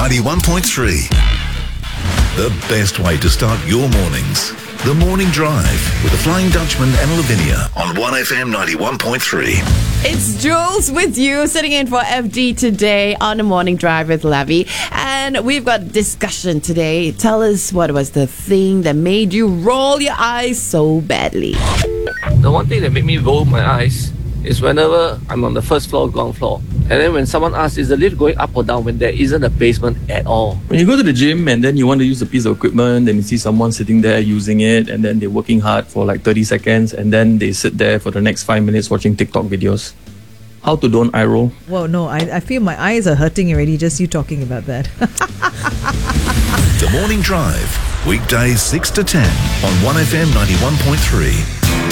91.3. The best way to start your mornings. The Morning Drive with the Flying Dutchman and Lavinia on 1FM 91.3. It's Jules with you, sitting in for FD today on the Morning Drive with Lavi. And we've got a discussion today. Tell us, what was the thing that made you roll your eyes so badly? The one thing that made me roll my eyes is whenever I'm on the first floor, ground floor. And then when someone asks, is the lift going up or down, when there isn't a basement at all? When you go to the gym and then you want to use a piece of equipment, then you see someone sitting there using it, and then they're working hard for like 30 seconds, and then they sit there for the next 5 minutes watching TikTok videos. How to don't eye roll? Well, no, I feel my eyes are hurting already just you talking about that. The Morning Drive, weekdays 6 to 10 on 1FM 91.3.